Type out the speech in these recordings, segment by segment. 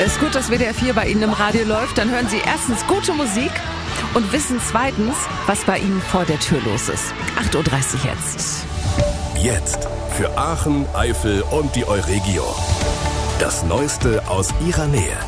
Ist gut, dass WDR 4 bei Ihnen im Radio läuft. Dann hören Sie erstens gute Musik und wissen zweitens, was bei Ihnen vor der Tür los ist. 8.30 Uhr jetzt. Jetzt für Aachen, Eifel und die Euregio. Das Neueste aus Ihrer Nähe.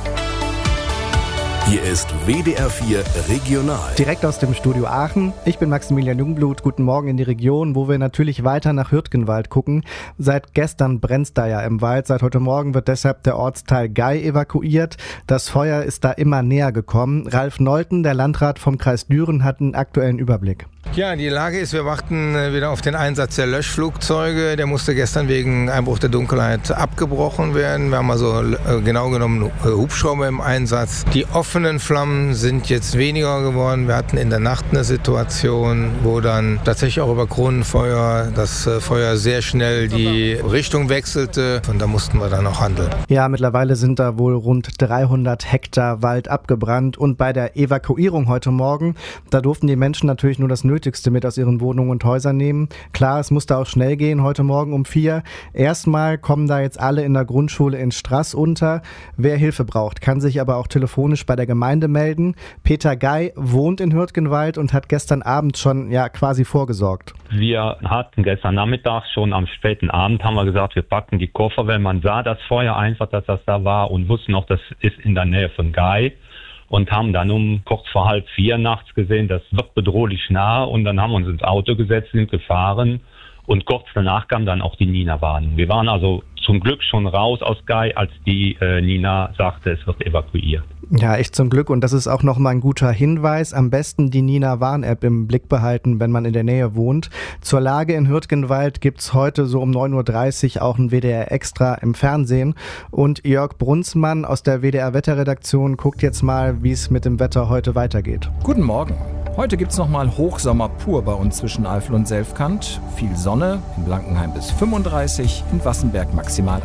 Hier ist WDR 4 Regional. Direkt aus dem Studio Aachen. Ich bin Maximilian Jungblut. Guten Morgen in die Region, wo wir natürlich weiter nach Hürtgenwald gucken. Seit gestern brennt's da ja im Wald. Seit heute Morgen wird deshalb der Ortsteil Gei evakuiert. Das Feuer ist da immer näher gekommen. Ralf Nolten, der Landrat vom Kreis Düren, hat einen aktuellen Überblick. Ja, die Lage ist, wir warten wieder auf den Einsatz der Löschflugzeuge. Der musste gestern wegen Einbruch der Dunkelheit abgebrochen werden. Wir haben also genau genommen Hubschrauber im Einsatz. Die offenen Flammen sind jetzt weniger geworden. Wir hatten in der Nacht eine Situation, wo dann tatsächlich auch über Kronenfeuer das Feuer sehr schnell die Richtung wechselte. Und da mussten wir dann auch handeln. Ja, mittlerweile sind da wohl rund 300 Hektar Wald abgebrannt. Und bei der Evakuierung heute Morgen, da durften die Menschen natürlich nur das Nötigste mit aus ihren Wohnungen und Häusern nehmen. Klar, es musste auch schnell gehen, heute Morgen um 4. Erstmal kommen da jetzt alle in der Grundschule in Straß unter. Wer Hilfe braucht, kann sich aber auch telefonisch bei der Gemeinde melden. Peter Gei wohnt in Hürtgenwald und hat gestern Abend schon quasi vorgesorgt. Wir hatten gestern Nachmittag schon am späten Abend, haben wir gesagt, wir packen die Koffer, weil man sah das Feuer einfach, dass das da war und wussten auch, das ist in der Nähe von Gei. Und haben dann um kurz vor 3:30 nachts gesehen, das wird bedrohlich nah. Und dann haben wir uns ins Auto gesetzt, sind gefahren. Und kurz danach kam dann auch die Nina-Warnung. Wir waren also zum Glück schon raus aus Gei, als die Nina sagte, es wird evakuiert. Ja, echt zum Glück. Und das ist auch nochmal ein guter Hinweis. Am besten die Nina-Warn-App im Blick behalten, wenn man in der Nähe wohnt. Zur Lage in Hürtgenwald gibt's heute so um 9.30 Uhr auch ein WDR Extra im Fernsehen. Und Jörg Brunsmann aus der WDR-Wetterredaktion guckt jetzt mal, wie es mit dem Wetter heute weitergeht. Guten Morgen. Heute gibt's nochmal Hochsommer pur bei uns zwischen Eifel und Selfkant. Viel Sonne, in Blankenheim bis 35, in Wassenberg maximal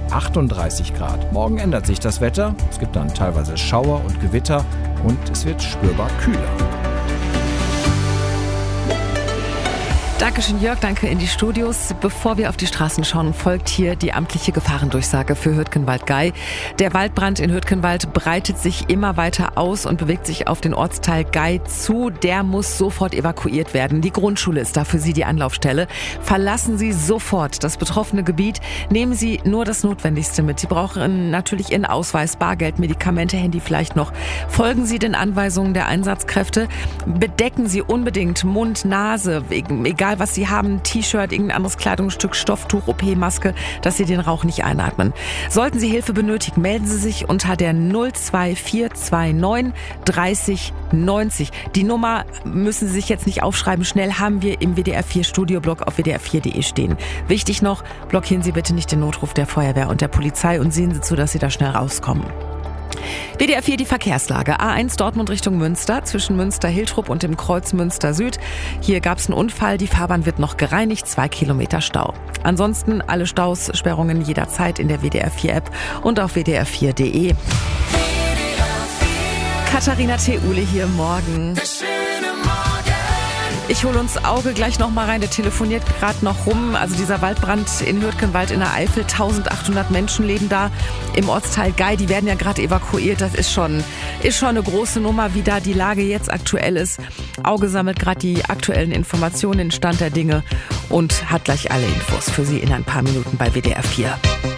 38 Grad. Morgen ändert sich das Wetter. Es gibt dann teilweise Schauer und Gewitter und es wird spürbar kühler. Dankeschön, Jörg, danke in die Studios. Bevor wir auf die Straßen schauen, folgt hier die amtliche Gefahrendurchsage für Hürtgenwald-Gei. Der Waldbrand in Hürtgenwald breitet sich immer weiter aus und bewegt sich auf den Ortsteil Gei zu. Der muss sofort evakuiert werden. Die Grundschule ist da für Sie die Anlaufstelle. Verlassen Sie sofort das betroffene Gebiet. Nehmen Sie nur das Notwendigste mit. Sie brauchen natürlich Ihren Ausweis, Bargeld, Medikamente, Handy vielleicht noch. Folgen Sie den Anweisungen der Einsatzkräfte. Bedecken Sie unbedingt Mund, Nase, egal was Sie haben, T-Shirt, irgendein anderes Kleidungsstück, Stofftuch, OP-Maske, dass Sie den Rauch nicht einatmen. Sollten Sie Hilfe benötigen, melden Sie sich unter der 02429 30 90. Die Nummer müssen Sie sich jetzt nicht aufschreiben. Schnell haben wir im WDR 4 Studioblog auf wdr4.de stehen. Wichtig noch, blockieren Sie bitte nicht den Notruf der Feuerwehr und der Polizei und sehen Sie zu, dass Sie da schnell rauskommen. WDR 4 die Verkehrslage. A1 Dortmund Richtung Münster, zwischen Münster-Hiltrup und dem Kreuz Münster-Süd. Hier gab es einen Unfall, die Fahrbahn wird noch gereinigt, 2 Kilometer Stau. Ansonsten alle Staussperrungen jederzeit in der WDR 4 App und auf wdr4.de. Katharina Theule hier morgen. Ich hole uns Auge gleich noch mal rein, der telefoniert gerade noch rum. Also dieser Waldbrand in Hürtgenwald in der Eifel, 1800 Menschen leben da im Ortsteil Gei. Die werden ja gerade evakuiert. Das ist schon eine große Nummer, wie da die Lage jetzt aktuell ist. Auge sammelt gerade die aktuellen Informationen, den Stand der Dinge und hat gleich alle Infos für Sie in ein paar Minuten bei WDR 4.